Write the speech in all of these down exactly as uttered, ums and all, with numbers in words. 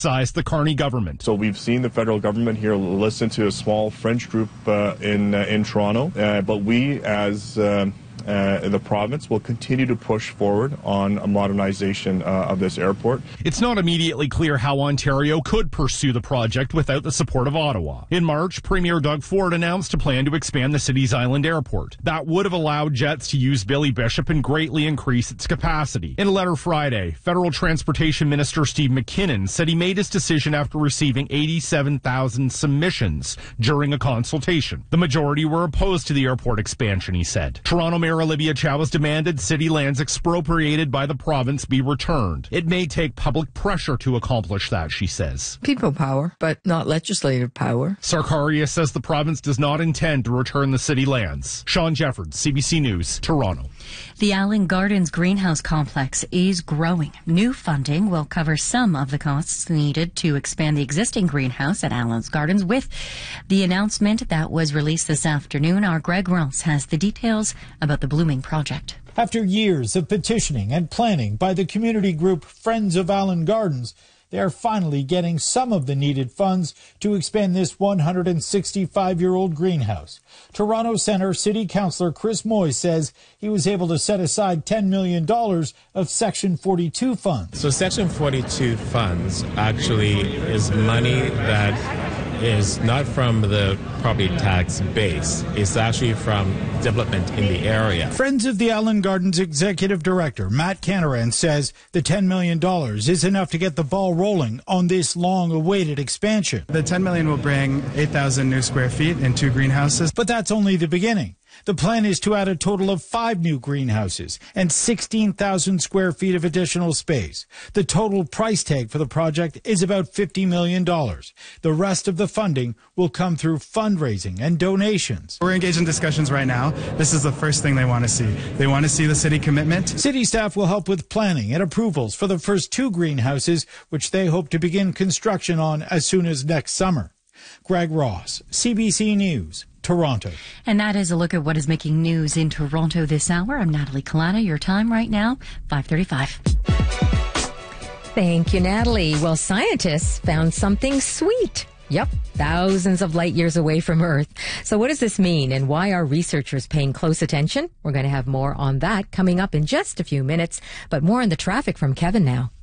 criticized the Carney government. So we've seen the federal government here listen to a small French group uh, in uh, in Toronto, uh, but we as uh, uh, the province will continue to push forward on a modernization uh, of this airport. It's not immediately clear how Ontario could pursue the project without the support of Ottawa. In March, Premier Doug Ford announced a plan to expand the city's island airport. That would have allowed jets to use Billy Bishop and greatly increase its capacity. In a letter Friday, Federal Transportation Minister Steve McKinnon said he made his decision after receiving eighty-seven thousand submissions during a consultation. The majority were opposed to the airport expansion, he said. Toronto Mayor Olivia Chow has demanded city lands expropriated by the province be returned. It may take public pressure to accomplish that, she says. People power, but not legislative power. Sarkaria says the province does not intend to return the city lands. Sean Jeffords, C B C News, Toronto. The Allen Gardens greenhouse complex is growing. New funding will cover some of the costs needed to expand the existing greenhouse at Allen's Gardens. With the announcement that was released this afternoon, our Greg Ross has the details about the Blooming project. After years of petitioning and planning by the community group Friends of Allen Gardens, they are finally getting some of the needed funds to expand this one hundred sixty-five-year-old greenhouse. Toronto Centre City Councillor Chris Moy says he was able to set aside ten million dollars of Section forty-two funds. So Section forty-two funds actually is money that is not from the property tax base. It's actually from development in the area. Friends of the Allen Gardens Executive Director Matt Canaran says the ten million dollars is enough to get the ball rolling on this long-awaited expansion. The ten million dollars will bring eight thousand new square feet and two greenhouses. But that's only the beginning. The plan is to add a total of five new greenhouses and sixteen thousand square feet of additional space. The total price tag for the project is about fifty million dollars. The rest of the funding will come through fundraising and donations. We're engaged in discussions right now. This is the first thing they want to see. They want to see the city commitment. City staff will help with planning and approvals for the first two greenhouses, which they hope to begin construction on as soon as next summer. Greg Ross, C B C News, Toronto. And that is a look at what is making news in Toronto this hour. I'm Natalie Kalana. Your time right now, five thirty-five. Thank you, Natalie. Well, scientists found something sweet. Yep, thousands of light years away from Earth. So what does this mean, and why are researchers paying close attention? We're going to have more on that coming up in just a few minutes, but more on the traffic from Kevin now.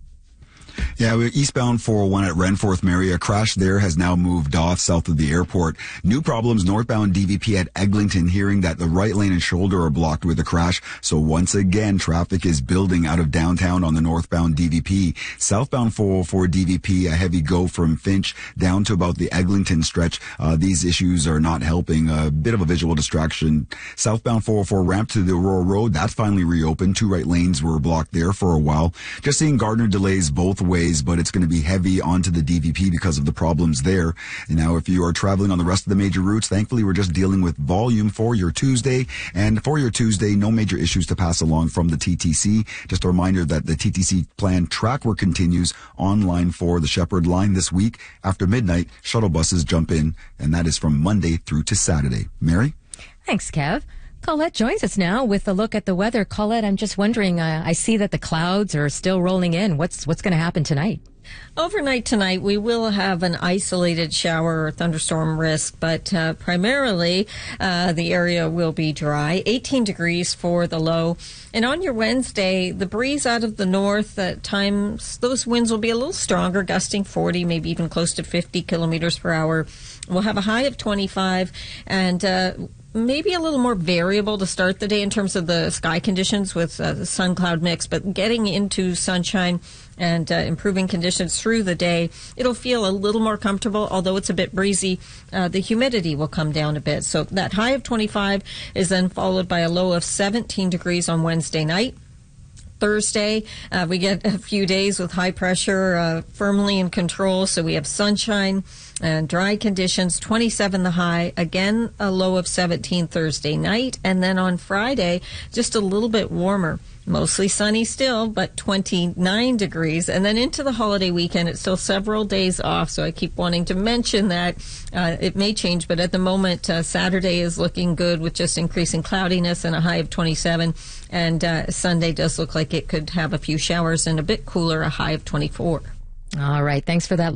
Yeah, we're eastbound four oh one at Renforth, Mary. A crash there has now moved off south of the airport. New problems northbound D V P at Eglinton, hearing that the right lane and shoulder are blocked with a crash. So once again, traffic is building out of downtown on the northbound D V P. Southbound four oh four D V P, a heavy go from Finch down to about the Eglinton stretch. Uh, these issues are not helping. A bit of a visual distraction. Southbound four oh four ramp to the Aurora Road, that's finally reopened. Two right lanes were blocked there for a while. Just seeing Gardner delays both ways, but it's going to be heavy onto the D V P because of the problems there. And now, if you are traveling on the rest of the major routes, thankfully we're just dealing with volume for your Tuesday. And for your Tuesday, no major issues to pass along from the T T C. Just a reminder that the T T C planned track work continues online for the Shepherd line this week. After midnight, shuttle buses jump in, and that is from Monday through to Saturday. Mary? Thanks, Kev. Colette joins us now with a look at the weather. Colette, I'm just wondering, uh, I see that the clouds are still rolling in. What's what's going to happen tonight? Overnight tonight, we will have an isolated shower or thunderstorm risk, but uh, primarily uh, the area will be dry. eighteen degrees for the low. And on your Wednesday, the breeze out of the north at times, those winds will be a little stronger, gusting forty, maybe even close to fifty kilometers per hour. We'll have a high of twenty-five, and uh, maybe a little more variable to start the day in terms of the sky conditions with uh, the sun-cloud mix, but getting into sunshine and uh, improving conditions through the day, it'll feel a little more comfortable, although it's a bit breezy. Uh, the humidity will come down a bit. So that high of twenty-five is then followed by a low of seventeen degrees on Wednesday night. Thursday, uh, we get a few days with high pressure uh, firmly in control, so we have sunshine and dry conditions, twenty-seven the high, again a low of seventeen Thursday night, and then on Friday, just a little bit warmer. Mostly sunny still, but twenty-nine degrees. And then into the holiday weekend, it's still several days off, so I keep wanting to mention that. Uh, it may change, but at the moment, uh, Saturday is looking good with just increasing cloudiness and a high of twenty-seven. And uh, Sunday does look like it could have a few showers and a bit cooler, a high of twenty-four. All right, thanks for that.